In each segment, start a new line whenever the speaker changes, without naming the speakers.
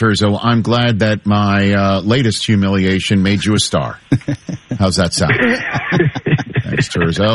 Turzo, I'm glad that my latest humiliation made you a star. How's that sound? Thanks, Turzo.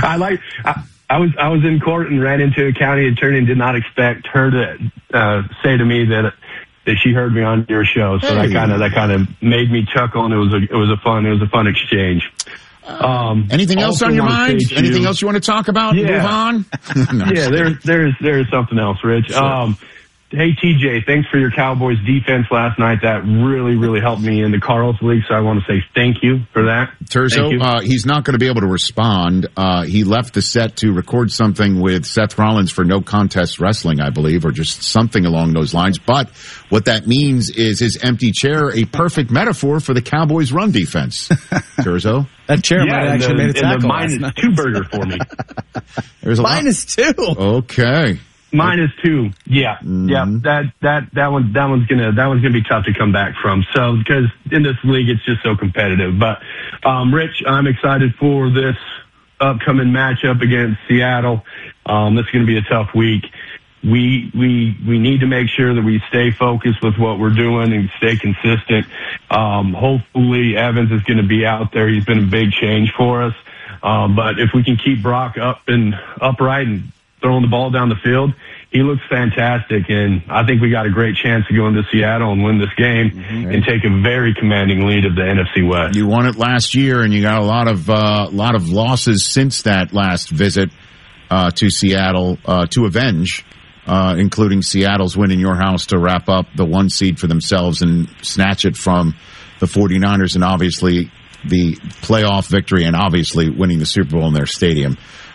I was in court and ran into a county attorney and did not expect her to say to me that she heard me on your show. So that kind of made me chuckle, and it was a fun exchange.
Anything else on your mind? Anything else you want to talk about?
Yeah.
Move on? No,
there's something else, Rich.
Sure.
Hey, TJ, thanks for your Cowboys defense last night. That really, really helped me in the Carlos League, so I want to say thank you for that.
Turzo, he's not going to be able to respond. He left the set to record something with Seth Rollins for No Contest Wrestling, I believe, or just something along those lines. But what that means is his empty chair, a perfect metaphor for the Cowboys' run defense. Turzo?
That chair might have actually made a tackle.
-2 burger for me.
There's a
-2.
Okay.
-2. Yeah.
Mm-hmm.
Yeah. That one's gonna be tough to come back from. So, because in this league, it's just so competitive. But, Rich, I'm excited for this upcoming matchup against Seattle. This is going to be a tough week. We need to make sure that we stay focused with what we're doing and stay consistent. Hopefully Evans is going to be out there. He's been a big change for us. But if we can keep Brock upright and throwing the ball down the field, he looks fantastic, and I think we got a great chance to go into Seattle and win this game and take a very commanding lead of the NFC West.
You won it last year, and you got a lot of losses since that last visit to Seattle to avenge, including Seattle's win in your house to wrap up the 1 seed for themselves and snatch it from the 49ers, and obviously the playoff victory, and obviously winning the Super Bowl in their stadium.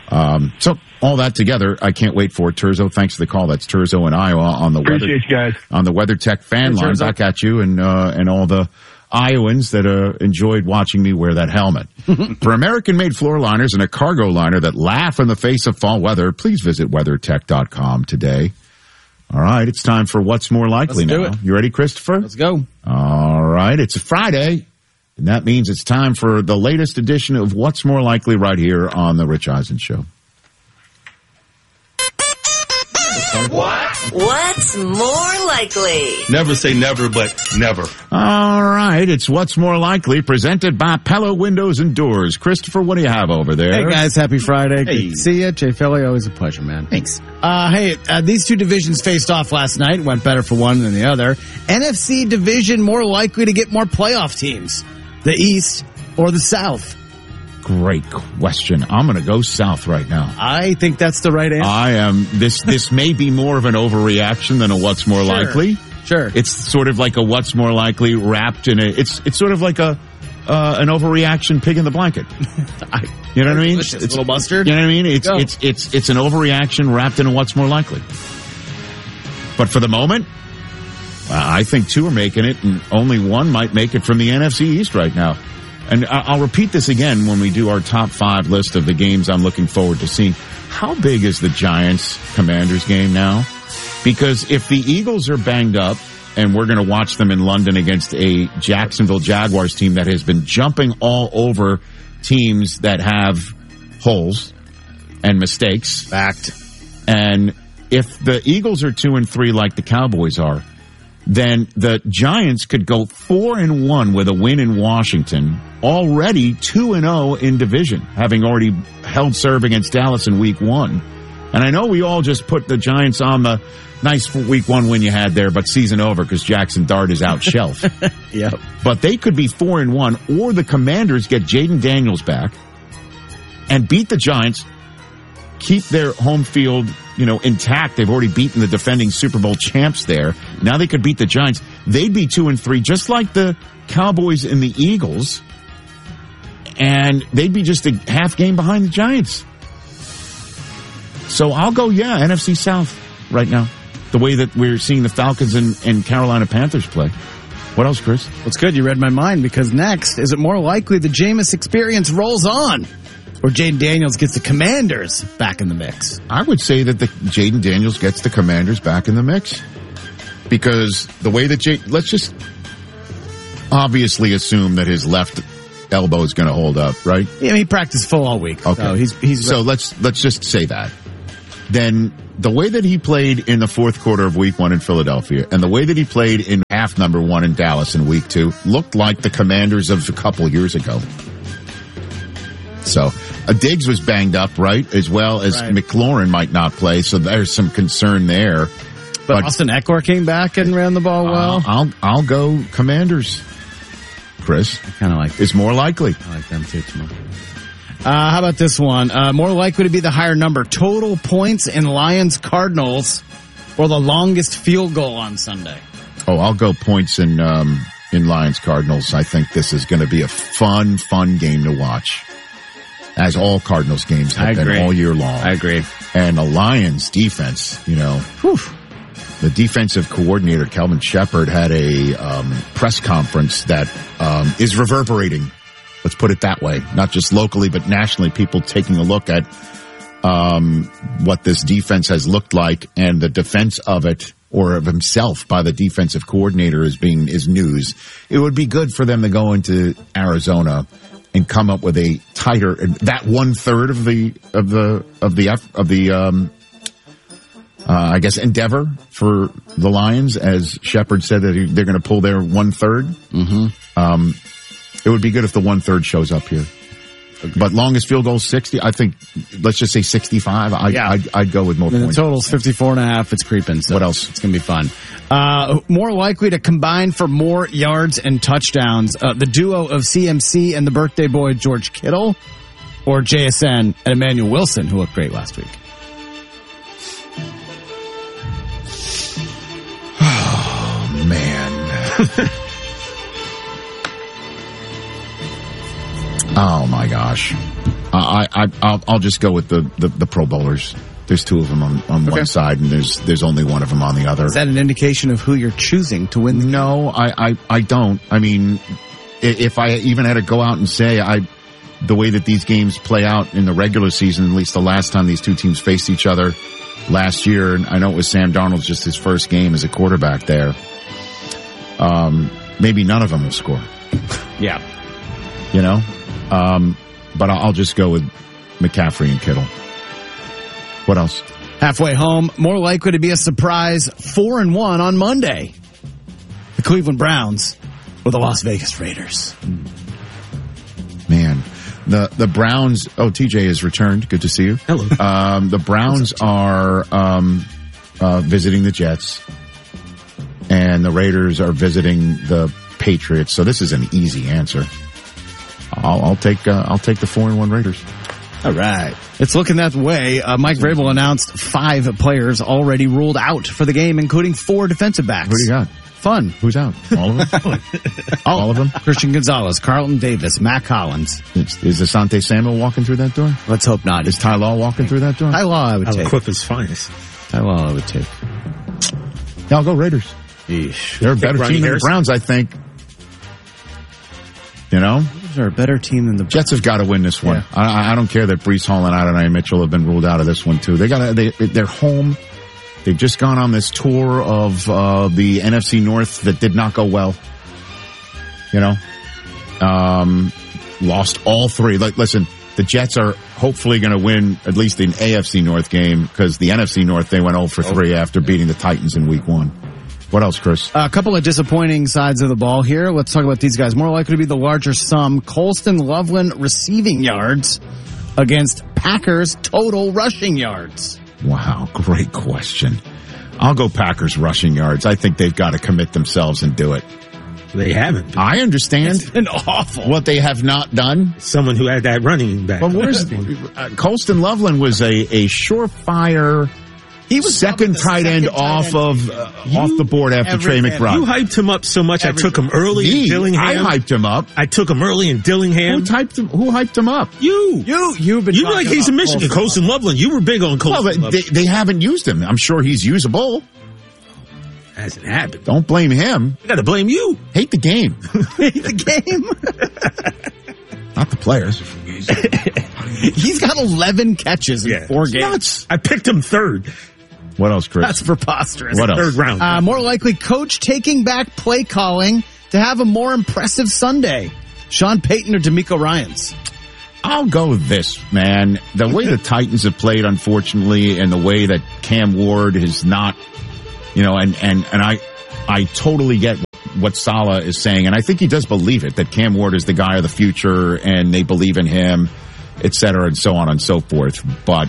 So all that together, I can't wait for it. Turzo, thanks for the call. That's Turzo in Iowa on the
Appreciate you guys.
on the WeatherTech fan line.
Turzo.
Back at you and all the Iowans that enjoyed watching me wear that helmet. For American-made floor liners and a cargo liner that laugh in the face of fall weather, please visit WeatherTech.com today. All right, it's time for What's More Likely now. You ready, Christopher?
Let's go.
All right, it's a Friday, and that means it's time for the latest edition of What's More Likely right here on The Rich Eisen Show.
What's more likely?
Never say never, but never.
All right, it's What's More Likely, presented by Pella Windows and Doors. Christopher, what do you have over there?
Hey, guys, happy Friday.
Hey.
Good to see you. Jay Philly, always a pleasure, man.
Thanks.
These two divisions faced off last night. Went better for one than the other. NFC division more likely to get more playoff teams, the East or the South?
Great question. I'm going to go South right now.
I think that's the right answer.
I am. This may be more of an overreaction than a What's More Likely.
Sure.
It's sort of like a What's More Likely wrapped in it's sort of like an overreaction pig in the blanket. You know what I mean?
It's a little mustard.
You know what I mean? It's
Go.
it's an overreaction wrapped in a What's More Likely. But for the moment, I think two are making it, and only one might make it from the NFC East right now. And I'll repeat this again when we do our top 5 list of the games I'm looking forward to seeing. How big is the Giants-Commanders game now? Because if the Eagles are banged up, and we're going to watch them in London against a Jacksonville Jaguars team that has been jumping all over teams that have holes and mistakes.
Fact.
And if the Eagles are 2-3 like the Cowboys are, then the Giants could go 4-1 with a win in Washington, already 2-0 in division, having already held serve against Dallas in week 1. And I know we all just put the Giants on the nice week 1 win you had there, but season over because Jackson Dart is out shelf.
Yep.
But they could be 4-1, or the Commanders get Jaden Daniels back and beat the Giants, keep their home field, intact. They've already beaten the defending Super Bowl champs there. Now they could beat the Giants. They'd be 2-3, just like the Cowboys and the Eagles. And they'd be just a half game behind the Giants. So I'll go, NFC South right now. The way that we're seeing the Falcons and Carolina Panthers play. What else, Chris?
Well, it's good you read my mind, because next, is it more likely the Jameis experience rolls on, or Jaden Daniels gets the Commanders back in the mix?
I would say that the Jaden Daniels gets the Commanders back in the mix, because the way that let's just obviously assume that his left elbow is going to hold up, right?
Yeah, he practiced full all week.
Okay,
so he's
so let's just say that. then the way that he played in the fourth quarter of week 1 in Philadelphia and the way that he played in half number 1 in Dallas in week 2 looked like the Commanders of a couple years ago. So Diggs was banged up, right? As well as McLaurin might not play. So there's some concern there.
But Austin Eckler came back and ran the ball well.
I'll go Commanders. Chris,
I kind of like.
It's more likely.
I like them too. How about this one? More likely to be the higher number. Total points in Lions Cardinals or the longest field goal on Sunday.
Oh, I'll go points in Lions Cardinals. I think this is going to be a fun game to watch. As all Cardinals games have been all year long.
I agree.
And the Lions defense, the defensive coordinator, Kelvin Shepard, had a press conference that is reverberating. Let's put it that way. Not just locally, but nationally, people taking a look at what this defense has looked like, and the defense of it, or of himself by the defensive coordinator, is news. It would be good for them to go into Arizona and come up with a tighter, that 1/3 of the I guess endeavor for the Lions, as Shepard said that they're going to pull their 1/3. Mm-hmm. It would be good if the 1/3 shows up here. But longest field goal 60. I think let's just say 65. I'd go with more points.
The total's 54.5. It's creeping. So
what else?
It's going to be fun. More likely to combine for more yards and touchdowns. The duo of CMC and the birthday boy George Kittle, or JSN and Emmanuel Wilson, who looked great last week.
Oh man. Oh my gosh. I'll just go with the Pro Bowlers. There's two of them on one side, and there's only one of them on the other.
Is that an indication of who you're choosing to win?
No, I don't. I mean, if I even had to go out and say the way that these games play out in the regular season, at least the last time these two teams faced each other last year, and I know it was Sam Darnold's just his first game as a quarterback there. Maybe none of them will score.
Yeah.
But I'll just go with McCaffrey and Kittle. What else?
Halfway home, more likely to be a surprise 4-1 on Monday. The Cleveland Browns or the Las Vegas Raiders.
Man, the Browns. Oh, TJ has returned. Good to see you.
Hello.
The Browns are visiting the Jets, and the Raiders are visiting the Patriots. So this is an easy answer. I'll take the 4-1 Raiders.
All right. It's looking that way. Mike Vrabel announced 5 players already ruled out for the game, including 4 defensive backs.
Who do you got?
Fun.
Who's out? All of them? All of them?
Christian Gonzalez, Carlton Davis, Matt Collins.
Is Asante Samuel walking through that door?
Let's hope not.
Is Ty Law walking through that door?
Ty Law I would take.
Clifford's finest.
Ty Law I would take.
Yeah, I'll go Raiders.
Eesh.
They're a better team than the Browns, I think.
They're a better team than the
Jets have got to win this one.
Yeah.
I don't care that Breece Hall and Adonai Mitchell have been ruled out of this one too. They're home. They've just gone on this tour of the NFC North that did not go well. Lost all 3. Listen, the Jets are hopefully going to win at least an AFC North game, because the NFC North, they went 0-3 after beating the Titans in week 1. What else, Chris?
A couple of disappointing sides of the ball here. Let's talk about these guys. More likely to be the larger sum. Colston Loveland receiving yards against Packers total rushing yards.
Wow, great question. I'll go Packers rushing yards. I think they've got to commit themselves and do it.
They haven't.
I understand.
It's been awful.
What they have not done.
Someone who had that running back.
But where's Colston Loveland was a surefire. He was second tight end off the board after Trey McBride.
You hyped him up so much. I took him early in Dillingham.
I hyped him up.
I took him early in Dillingham.
Who hyped him up?
You've been.
You like he's a Michigan. Colston Loveland. You were big on Colston Loveland.
They haven't used him. I'm sure he's usable.
Hasn't happened.
Don't blame him.
I got to blame you.
Hate the game.
Hate the game.
Not the players.
He's got 11 catches in 4 games.
Nuts.
I picked him 3rd.
What else, Chris?
That's preposterous.
What else?
3rd round.
More likely, coach taking back play calling to have a more impressive Sunday. Sean Payton or D'Amico Ryans?
I'll go this, man. The way the Titans have played, unfortunately, and the way that Cam Ward is not, and I totally get what Saleh is saying, and I think he does believe it, that Cam Ward is the guy of the future, and they believe in him, et cetera, and so on and so forth. But,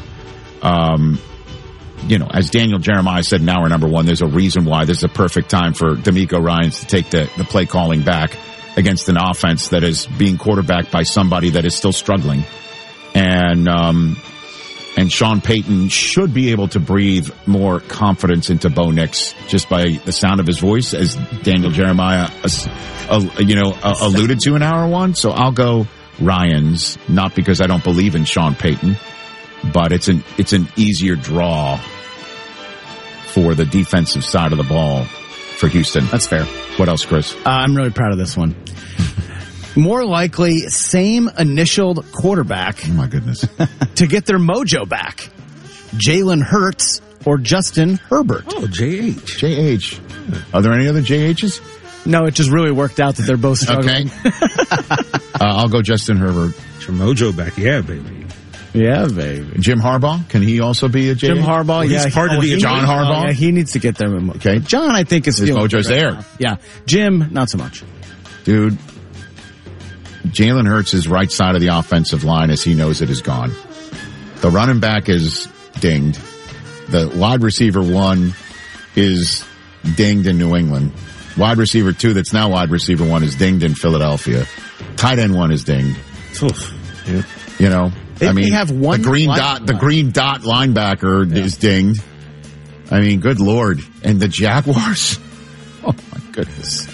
as Daniel Jeremiah said in hour number 1, there's a reason why this is a perfect time for DeMeco Ryans to take the play calling back against an offense that is being quarterbacked by somebody that is still struggling. And Sean Payton should be able to breathe more confidence into Bo Nix just by the sound of his voice, as Daniel Jeremiah, alluded to in hour 1. So I'll go Ryans, not because I don't believe in Sean Payton, but it's an easier draw for the defensive side of the ball for Houston.
That's fair.
What else, Chris?
I'm really proud of this one. More likely, same initialed quarterback.
Oh, my goodness.
To get their mojo back. Jalen Hurts or Justin Herbert.
Oh, JH.
JH. Are there any other JHs?
No, it just really worked out that they're both struggling.
Okay. I'll go Justin Herbert.
Get your mojo back. Yeah, baby.
Yeah, baby.
Jim Harbaugh, can he also be a JH?
Jim Harbaugh,
he's part of the
John Harbaugh.
Yeah, he needs to get there.
Okay.
John, I think, is
his mojo's there.
Now. Yeah. Jim, not so much.
Dude, Jalen Hurts' right side of the offensive line, as he knows it, is gone. The running back is dinged. The wide receiver 1 is dinged in New England. Wide receiver 2, that's now wide receiver 1, is dinged in Philadelphia. Tight end 1 is dinged.
Yeah.
They have one
the green dot linebacker is dinged. I mean, good Lord. And the Jaguars? Oh my goodness.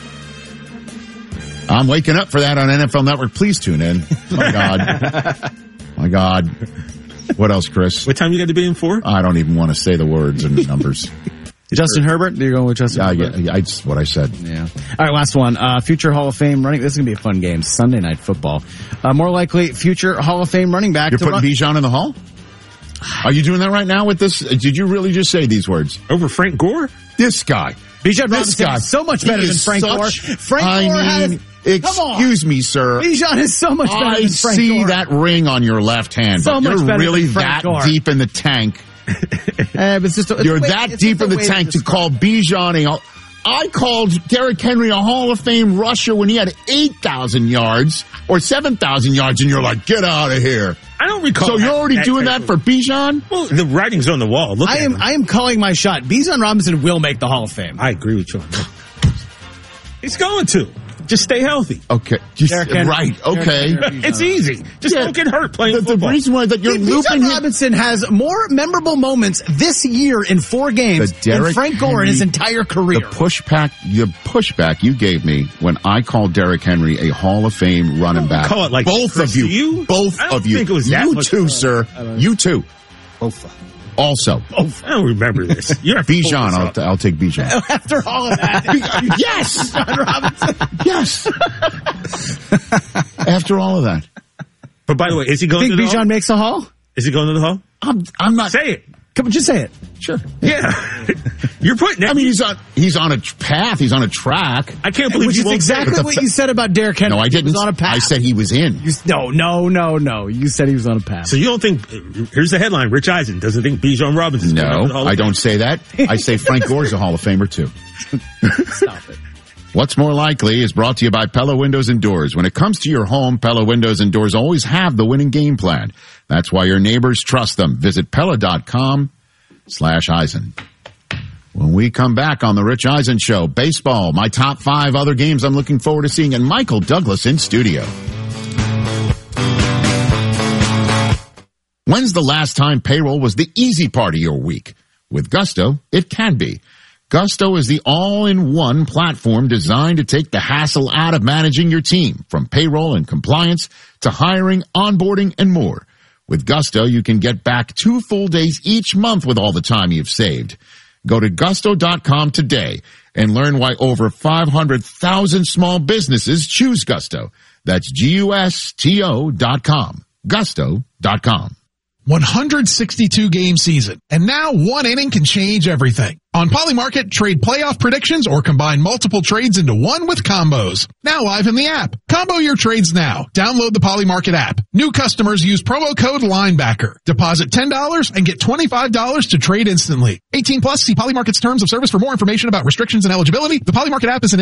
I'm waking up for that on NFL Network. Please tune in. My God. My God. What else, Chris?
What time you got to be in for?
I don't even want to say the words and the numbers.
Justin Herbert? You're going with Justin Herbert?
Yeah, that's what I said.
Yeah. All right, last one. Future Hall of Fame running. This is going to be a fun game. Sunday Night Football. More likely, future Hall of Fame running back.
You're putting Bijan in the Hall? Are you doing that right now with this? Did you really just say these words?
Over Frank Gore?
This guy.
Bijan Robinson is so much better than Frank Gore. Frank Gore has...
Excuse me, sir.
Bijan is so much better than Frank Gore.
I see that ring on your left hand,
so
but
much
you're
better
really
than Frank
that
Gore.
deep in the tank. You're that deep in the tank to call Bijan I called Derrick Henry a Hall of Fame rusher when he had 8,000 yards or 7,000 yards, and you're like, get out of here.
I don't recall.
So you're already doing that for Bijan?
Well, the writing's on the wall. Look,
I am calling my shot. Bijan Robinson will make the Hall of Fame.
I agree with you on that. He's going to. Just stay healthy.
Okay. Right. Okay.
It's easy. Just don't get hurt playing football.
The reason why that you're looping
Bijan Robinson has more memorable moments this year in 4 games than Frank Gore in his entire career.
The pushback you gave me when I called Derrick Henry a Hall of Fame running back.
Call it like
both of you. Both of you.
Think it was that
you
much
too, sir. You too.
Both.
Also.
I don't remember this. You're
Bijan. I'll take Bijan.
After all of that.
Yes.
Robinson.
Yes. After all of that.
But by the way, is he going to the
Bijan
Hall?
makes the Hall?
Is he going to the Hall?
I'm not.
Say it.
Come on, just say it.
Sure.
Yeah. You're putting that.
I mean, he's on a path. He's on a track.
I can't believe
Which
you
is
won't
exactly what you said about Derrick Henry.
No, I didn't.
He was on a path.
I said he was in.
No. You said he was on a path.
So you don't think, here's the headline, Rich Eisen doesn't think Bijan Robinson.
No, I don't say that. I say Frank Gore's a Hall of Famer too.
Stop it.
What's More Likely is brought to you by Pella Windows and Doors. When it comes to your home, Pella Windows and Doors always have the winning game plan. That's why your neighbors trust them. Visit Pella.com/Eisen. When we come back on the Rich Eisen Show, baseball, my top 5 other games I'm looking forward to seeing, and Michael Douglas in studio. When's the last time payroll was the easy part of your week? With Gusto, it can be. Gusto is the all-in-one platform designed to take the hassle out of managing your team, from payroll and compliance to hiring, onboarding, and more. With Gusto, you can get back 2 full days each month with all the time you've saved. Go to gusto.com today and learn why over 500,000 small businesses choose Gusto. That's GUSTO.com. Gusto.com.
162 game season. And now one inning can change everything. On Polymarket, trade playoff predictions or combine multiple trades into one with combos. Now live in the app. Combo your trades now. Download the Polymarket app. New customers use promo code LINEBACKER. Deposit $10 and get $25 to trade instantly. 18 plus, see Polymarket's terms of service for more information about restrictions and eligibility. The Polymarket app is an